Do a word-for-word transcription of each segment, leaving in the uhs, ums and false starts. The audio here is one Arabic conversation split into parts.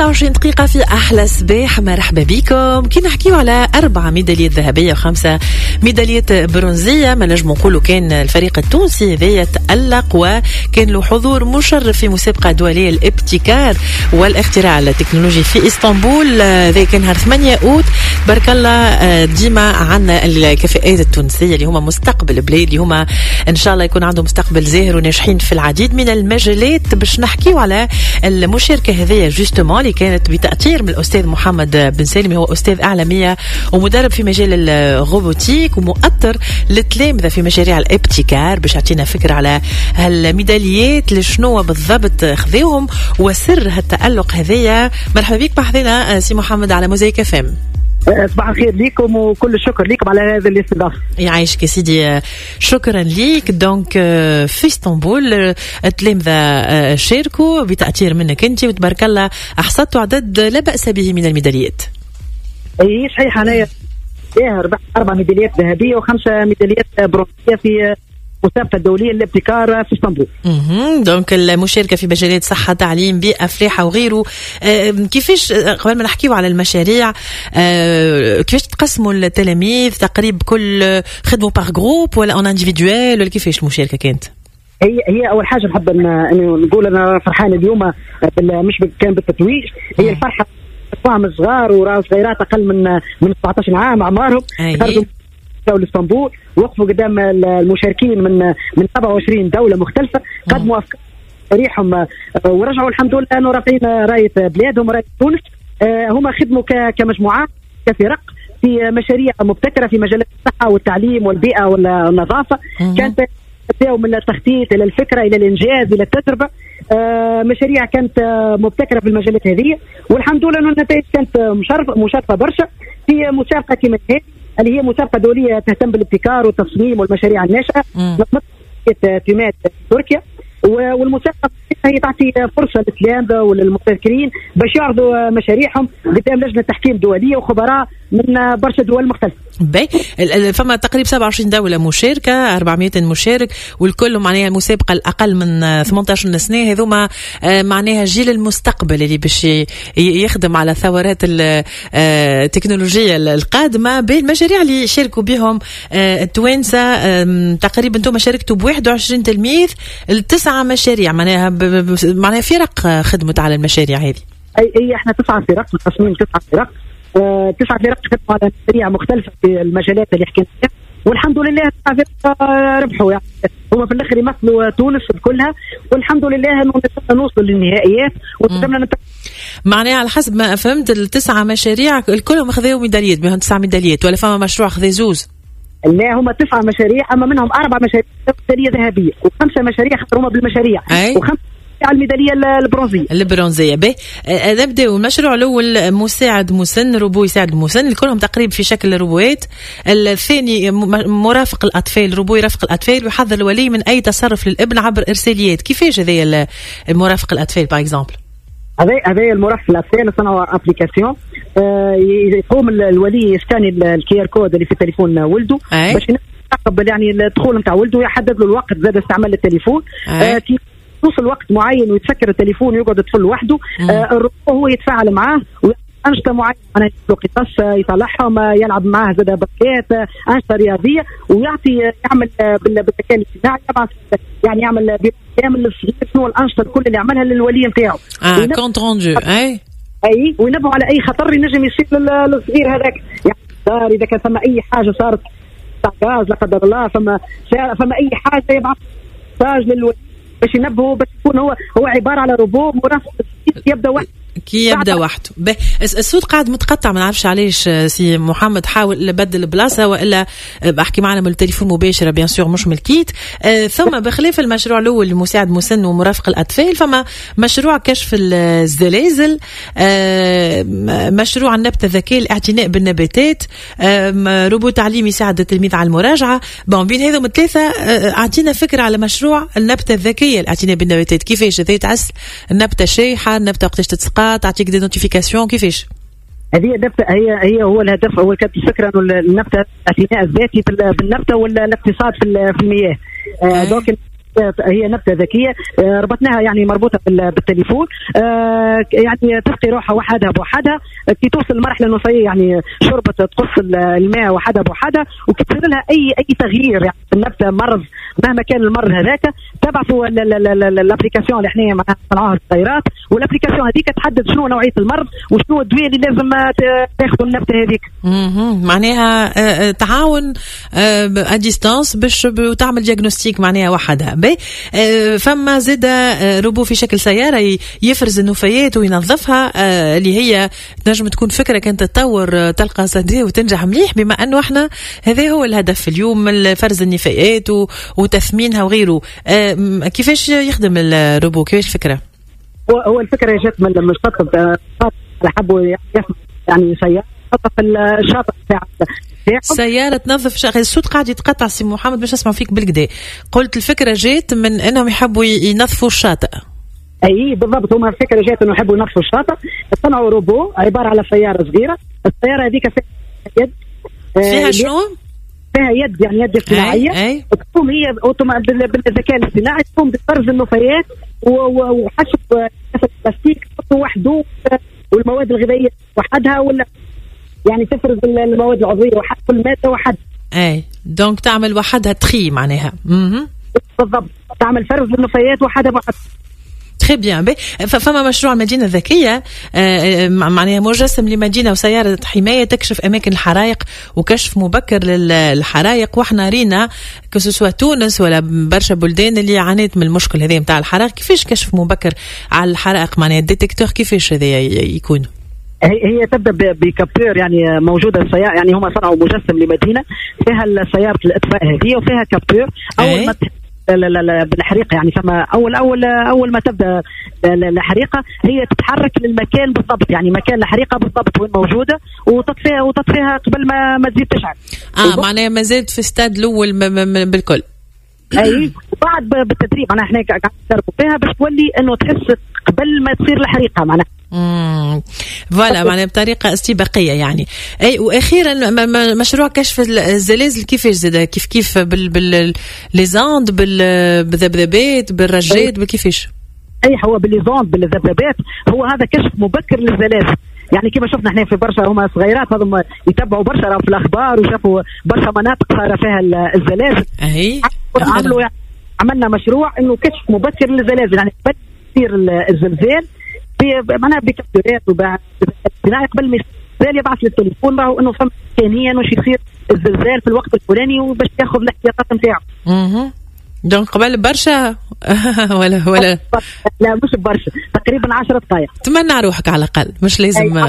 تسعة وعشرين دقيقة في أحلى صباح. مرحبا بكم. كي نحكيو على أربع ميداليات ذهبية وخمسة ميداليات برونزية، ما نجم نقولوا كان الفريق التونسي ذي تألق وكان له حضور مشرف في مسابقة دولية الابتكار والاختراع التكنولوجي في إسطنبول. ذي كان نهار ثمانية أوت. بارك الله ديما عنا الكفاءات التونسية اللي هما مستقبل بلاد، اللي هما إن شاء الله يكون عندهم مستقبل زاهر وناجحين في العديد من المجالات. باش نحكيو على المشاركة هذه جوستومون اللي كانت بتأثير من الأستاذ محمد بن سالم، هو أستاذ أعلامية ومدرب في مجال الروبوتيك ومؤثر للتلامذة في مشاريع الابتكار، باش يعطينا فكرة على هالميداليات لشنو بالضبط خذيهم وسر هالتألق هذية. مرحبا بك بحثنا سي محمد على موزايك اف ام. صباح الخير ليكم وكل الشكر ليكم على هذا الاستضافة. يعيشك يا سيدي، شكرا ليك. دونك في اسطنبول التلامذة شاركوا بتأثير منك انت، وتبارك الله احصدتوا عدد لا بأس به من الميداليات. اي صحيح، انا ربحت اربع ميداليات ذهبية وخمسة ميداليات برونزية في مسابقة دولية للابتكار في اسطنبول. اها دونك المشاركة في مجالات صحة، تعليم، بيئة، فلاحة وغيره. أه كيفاش قبل ما نحكيو على المشاريع، أه كيفاش تقسموا التلاميذ؟ تقريب كل خدموا باغ جروب ولا اون انديفيدوال ولا كيفاش المشاركة كانت؟ هي هي اول حاجة نحب انه نقول انا فرحان اليوم مش كان بالتتويج، هي الفرحة طعم صغار وراس صغيرات اقل من من سبعة عشر عام اعمارهم خرجوا دولة اسطنبول، وقفوا قدام المشاركين من من سبعة وعشرين دولة مختلفة، قدموا أفكار ريحهم ورجعوا الحمد لله أنه رافعين راية بلادهم راية تونس. هم خدموا كمجموعات كفرق في مشاريع مبتكرة في مجالات الصحة والتعليم والبيئة والنظافة. كانت تبدأ من التخطيط إلى الفكرة إلى الإنجاز إلى التجربة. مشاريع كانت مبتكرة في المجالات هذه، والحمد لله أن النتائج كانت مشرفة مشرفة برشا في مسابقة كما هذه اللي هي مسابقة دولية تهتم بالابتكار والتصميم والمشاريع الناشئة تيمات تركيا. والمسابقة هي تعطي فرصة للتلامذة وللمبتكرين باش يعرضوا مشاريعهم قدام لجنة تحكيم دولية وخبراء من برشا دول مختلفة. باي فما تقريبا سبعة وعشرين دولة مشاركة، أربعمائة مشارك، والكل معناها المسابقة الأقل من ثمانية عشر سنة. هذوما معناها جيل المستقبل اللي باش يخدم على ثورات التكنولوجيا القادمة. بالمشاريع اللي شاركوا بهم التوانسة تقريبا انتم شاركتوا ب واحد وعشرين تلميذ التسعة مشاريع، معناها معناها فرق خدمت على المشاريع هذه. اي اي احنا تسعة فرق مقسمين تسعة فرق آه، تسعة فرق خدموا على مشاريع مختلفة في المجالات اللي حكينا فيها، والحمد لله تسعة فرق آه، ربحوا. يعني هم في الاخر يمثلوا تونس بكلها، والحمد لله انه نوصل للنهائيات وقدرنا نت... معناها على حسب ما فهمت التسعة مشاريع الكلهم خذوا ميداليات، بهم تسع ميداليات ولا فما مشروع خذ زوز؟ لا هم تسعة مشاريع، اما منهم اربع مشاريع ميدالية ذهبية وخمسة مشاريع خسروا بالمشاريع وخمسة على الميدالية البرونزية. البرونزية به نبدأ. المشروع الأول مساعد مسن، روبو يساعد المسن، كلهم تقريبا في شكل روبوات. الثاني مرافق الأطفال، روبو يرافق الأطفال ويحضر الولي من أي تصرف للابن عبر إرساليات. كيفاش هذا المرافق الأطفال باغ اكزومبل؟ هذا هذا المرافق الأطفال صنعوا ابليكاسيون آه يقوم الولي يسكاني الكيار كود اللي في تليفون ولده باش يقبل يعني الدخول نتاع ولده، يحدد له الوقت زاد استعمال التليفون آه توصل وقت معين ويتسكر التليفون ويقعد يطفل لوحده. آه الروبو هو يتفاعل معاه وأنشطة معينة، أنا يطلق قصص يصلحهم، يلعب معاه زاد بكات أنشطة رياضية، ويعطي يعمل بالذكاء الاصطناعي يبعث يعني يعمل كامل الصغير شنو الأنشطة الكل اللي يعملها للولي نتاعو. اه كونت روندو اي اي وينبهوا على أي خطر ينجم يصير للصغير هذاك. يعني صار إذا كان ثم أي حاجة صارت غاز لا قدر الله، فما فما أي حاجة يبعث مساج للولي باش ينبهوا، باش يكون هو هو عبارة على روبو مرافق يبدأ واحد كي يبدا وحده. الصوت قاعد متقطع، ما نعرفش علاش. سي محمد حاول يبدل البلاصه والا بحكي معنا من التليفون مباشره بيان سور مش من الكيت. أه ثم بخلاف المشروع الاول المساعد مسن ومرافق الاطفال، فما مشروع كشف الزلازل، أه مشروع النبته الذكيه الاعتناء بالنباتات، أه روبو تعليمي يساعد التلميذ على المراجعه. بون بين هذوم الثلاثه اعطينا فكره على مشروع النبته الذكيه الاعتناء بالنباتات. كيفاش ذي تعس النبته شايحه، النبته وقتاش تتسقى، تعطيك دي نوتيفيكاسيون كيفاش؟ هذه النبتة هي هي هو الهدف، هو كانت الفكرة انه النبتة الاعتناء الذاتي بالنبتة ولا الاقتصاد في المياه. آه دونك هي نبتة ذكية ربطناها يعني مربوطة بالتليفون، يعني تسقي روحها وحدها بوحدها كي توصل لمرحلة نصية، يعني شربت تقص الماء وحدها بوحدها، وكي تصير لها أي أي تغيير يعني في النبتة مرض مهما كان المرض هذاك تبعثوا الابليكاسيون اللي احنا معناها صنعوها الصغيرات، والابليكاسيون هذيك تحدد شنو نوعية المرض وشنو الدواء اللي لازم تاخذوا النبتة هذيك. معناها تعاون ا ديستانس باش تعمل دياغنوستيك معناها وحدها. فما زاد روبو في شكل سيارة يفرز النفايات وينظفها، اللي هي نجم تكون فكرة كانت تتطور تلقى صدى وتنجح مليح، بما أنه احنا هذا هو الهدف اليوم، فرز النفايات وتثمينها وغيره. كيفاش يخدم الروبو؟ كيفاش الفكرة؟ هو الفكرة جات من لما الشاطئ حبوا يعني سيارة في الشاطئ تاع سيارة تنظف شغل. الصوت قاعد يتقطع سي محمد باش اسمع فيك بالكدا. قلت الفكرة جات من انهم يحبوا ينظفوا الشاطئ. اي بالضبط، هما الفكرة جات انه يحبوا ينظفوا الشاطئ، صنعوا روبو عبارة على سيارة صغيرة، السيارة هذيك فيها يد فيها شنو؟ فيها يد يعني يد اصطناعية تقوم هي بالذكاء الاصطناعي تقوم بفرز النفايات وحشو البلاستيك وحده والمواد الغذائية وحدها، ولا يعني تفرز المواد العضوية وحد كل مادة وحد. اي دونك تعمل وحدها تخي معناها. اها بالضبط، تعمل فرز النفايات وحدها وحد. تري بيان. فما مشروع المدينة الذكية معناها مجسم لمدينة وسيارة حماية تكشف أماكن الحرائق وكشف مبكر للحرائق، وإحنا رينا كسوسوا تونس ولا برشا بلدان اللي عانيت من المشكل هذا متاع الحرائق. كيفاش كشف مبكر على الحرائق معناها الديتكتور كيفاش هذا يكون؟ هي تبدا بكابتور، يعني موجوده السياره، يعني هم صنعوا مجسم لمدينه فيها سياره الاطفاء هذه وفيها كابتور. اول ما بالحريقه يعني فما اول اول اول ما تبدا الحريقه هي تتحرك للمكان بالضبط، يعني مكان الحريقه بالضبط وين موجوده، وتطفيها وتطفيها قبل ما ما تزيد تشعل. اه معناها ما زالت في استاد الاول بالكل. اي وبعد بالتدريب انا احنا قاعد نتدربوا فيها باش تولي انه تحس قبل ما تصير الحريقه معناها. امم فوالا معناها بطريقه استباقيه يعني. اي واخيرا مشروع كشف الزلازل كيفاش زاد كيف كيف بال بال ليزاند بالذبذبات بالرجات بالكيفاش؟ اي هو بالليزاند بالذبذبات، هو هذا كشف مبكر للزلازل، يعني كما شفنا احنا في برشا هما صغيرات هذم يتبعوا برشا في الاخبار وشافوا برشا مناطق صار فيها الزلازل. اهي عملوا يعني عملنا مشروع انه كشف مبكر للزلازل، يعني قبل يصير الزلزال معناها بكابتورات وبناء قبل ما الزلزال يبعث للتليفون راهو انه فهم امكانيا واش يصير الزلزال في الوقت الفلاني وباش ياخذ الاحتياطات نتاعو. اها دونك قبل برشا ولا ولا لا مش برشا، تقريبا عشرة دقائق. تمنى روحك على الاقل، مش لازم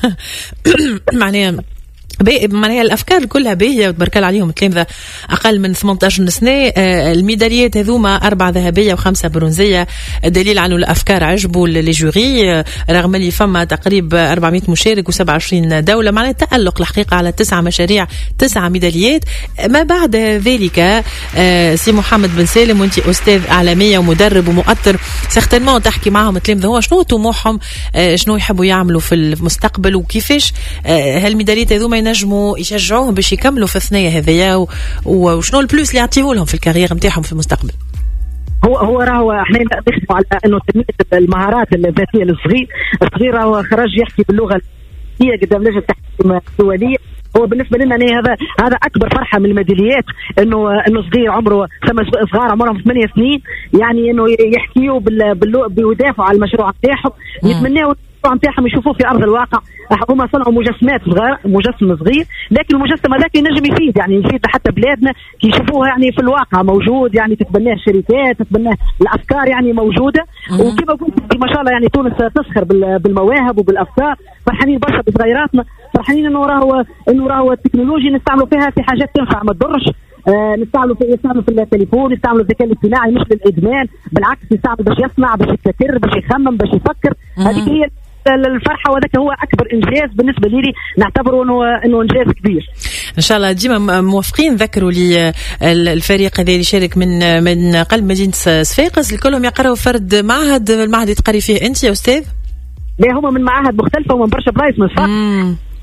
معناها معناها الافكار كلها باهيه وتبارك الله عليهم التلامذه اقل من ثمانية عشر سنه. الميداليات هذوما اربعه ذهبيه وخمسه برونزيه، دليل على الافكار عجبوا للجوري رغم اللي فما تقريبا أربعمائة مشارك وسبعة وعشرين دوله، معناها تالق الحقيقه على تسعه مشاريع تسعه ميداليات. ما بعد ذلك سي محمد بن سالم وانت استاذ اعلاميه ومدرب ومؤطر سيغتينمون تحكي معهم التلامذه هو شنو طموحهم، شنو يحبوا يعملوا في المستقبل وكيفاش هالميداليات هذوما ينجموا يشجعوهم باش يكملوا في الثنيه هذيا، وشنو البلوس اللي يعطيه لهم في الكارير نتاعهم في المستقبل. هو هو راهو احنا نخدموا على انه تنميه المهارات الذاتيه للصغير، الصغير راهو خرج يحكي باللغه هي قدام لجنه التحكيم الدوليه. هو بالنسبه لنا هذا هذا اكبر فرحه من الميداليات، انه انه صغير عمره صغار عمرهم ثمانية سنين يعني انه يحكيوا بيدافعوا على المشروع نتاعهم، يتمنوا نتاعهم يشوفوه في ارض الواقع. هما صنعوا مجسمات صغيره، مجسم صغير لكن المجسم هذاك ينجم يفيد، يعني يفيد حتى بلادنا كي يشوفوه يعني في الواقع موجود، يعني تتبناه الشركات تتبناه الافكار يعني موجوده. وكما قلت ما شاء الله يعني تونس تسخر بالمواهب وبالافكار، فرحانين برشا بصغيراتنا، فرحانين انه راهو انه راهو التكنولوجيا نستعملوا فيها في حاجات تنفع ما تضرش. آه نستعملوا في يستعملوا في التليفون، يستعملوا الذكاء الاصطناعي مش للادمان، بالعكس يستعمل باش يصنع باش يفكر باش يخمم باش يفكر. هذيك هي الفرحه وهذاك هو اكبر انجاز بالنسبه لي، نعتبره انه انه انجاز كبير. ان شاء الله ديما موافقين. ذكروا لي الفريق هذا اللي شارك من من قلب مدينه صفاقس الكلهم يقراوا فرد معهد، المعهد تقري فيه انت يا استاذ؟ لا هما من معاهد مختلفه ومن برشا بلايص من صفاقس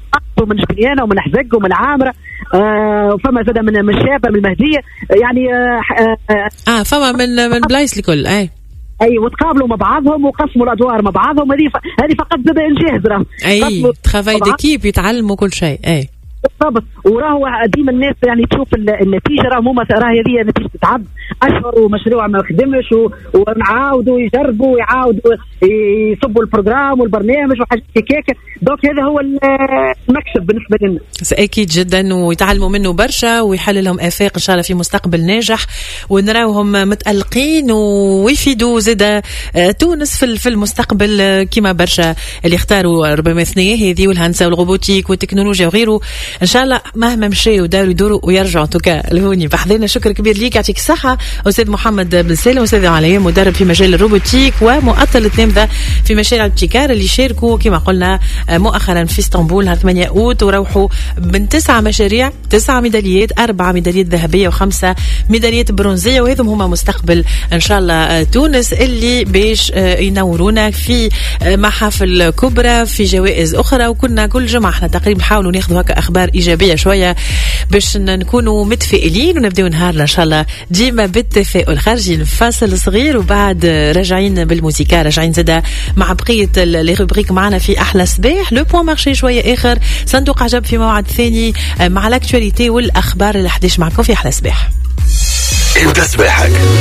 ومن شبيانه ومن حزق ومن عامره، آه فما زاد من من شابه من المهديه يعني اه, آه, آه فما من من بلايص الكل. اي اي وتقابلوا مع بعضهم وقسموا الادوار مع بعضهم. هذه هذه فقط زاد انجاز راهو. اي ترافاي ديكيب يتعلموا كل شيء. اي بالضبط. وراهو ديما الناس يعني تشوف النتيجه، راهو هما راهي هذه نتيجه تعب اشهر ومشروع ما خدمش ونعاودوا يجربوا ويعاودوا يصبوا البروجرام والبرنامج وحاجات كيكه. دوك هذا هو المكسب بالنسبه لنا. اكيد جدا، ويتعلموا منه برشا ويحل لهم افاق ان شاء الله في مستقبل ناجح، ونراوهم متالقين ويفيدوا زاده تونس في في المستقبل كما برشا اللي اختاروا ربما ثنيه هذه والهندسه والروبوتيك والتكنولوجيا وغيره. ان شاء الله مهما مشيوا وداروا يدوروا ويرجعوا. توكا لهوني بحضرنا شكر كبير ليك، يعطيك الصحه استاذ محمد بن سالم، استاذ عليا مدرب في مجال الروبوتيك ومؤطل التلامذه في مشاريع الابتكار اللي شاركوا كما قلنا مؤخرا في اسطنبول نهار ثمانية أوت، وروحوا من تسعة مشاريع، تسعة ميداليات، أربعة ميداليات ذهبيه وخمسه ميداليات برونزيه، وهذم هما مستقبل ان شاء الله تونس اللي باش ينورونا في محافل كبرى في جوائز اخرى. وكنا كل جمعه احنا تقريبا نحاولوا ناخذوا هكا اخبار ايجابيه شويه باش نكونوا متفائلين ونبداو نهارنا ان شاء الله ديما بالتفاؤل. خارجين فاصل صغير وبعد راجعين بالموسيقى، راجعين زاده مع بقيه لي روبريك معنا في احلى صباح. لو بوان مارشي شويه اخر، صندوق عجب في موعد ثاني مع الاكtualité والاخبار اللي حديش معكم في احلى صباح. انت صباحك